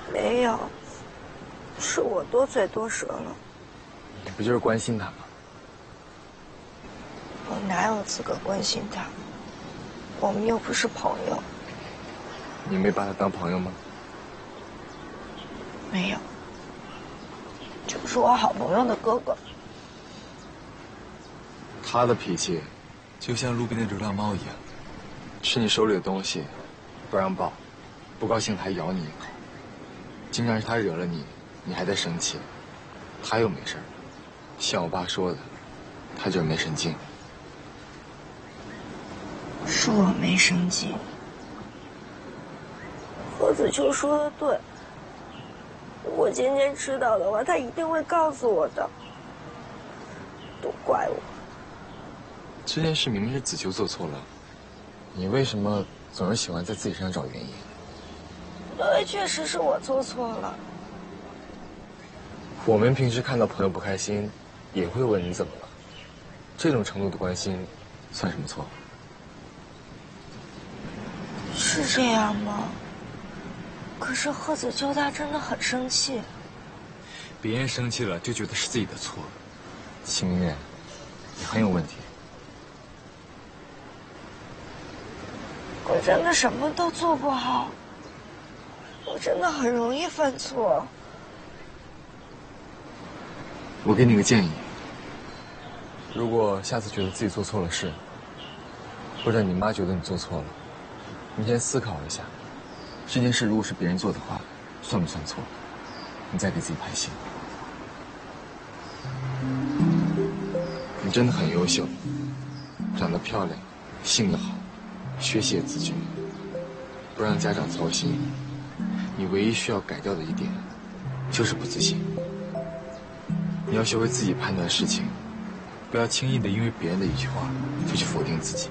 没有，是我多嘴多舌了。 你不就是关心他吗？ 我哪有资格关心他？我们又不是朋友。 你没把他当朋友吗？ 没有，就是我好朋友的哥哥。 他的脾气，就像路边的流浪猫一样，吃你手里的东西，不让抱，不高兴还咬你一口。经常是他惹了你，你还在生气，他又没事儿。像我爸说的，他就是没神经。 是我没生气。何子秋说的对，我今天知道的话，他一定会告诉我的。都怪我。 这件事明明是子秋做错了，你为什么总是喜欢在自己身上找原因？ 对，确实是我做错了。 我们平时看到朋友不开心，也会问你怎么了。这种程度的关心，算什么错？ 是这样吗？可是贺子秋他真的很生气。 别人生气了就觉得是自己的错，心月，你很有问题。 我真的什么都做不好，我真的很容易犯错。 我给你个建议，如果下次觉得自己做错了事，或者你妈觉得你做错了，你先思考一下，这件事如果是别人做的话，算不算错？你再给自己排戏。你真的很优秀，长得漂亮，性格好，学习也自觉，不让家长操心。你唯一需要改掉的一点，就是不自信。你要学会自己判断事情，不要轻易的因为别人的一句话就去否定自己。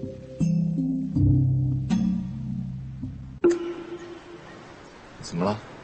怎么了？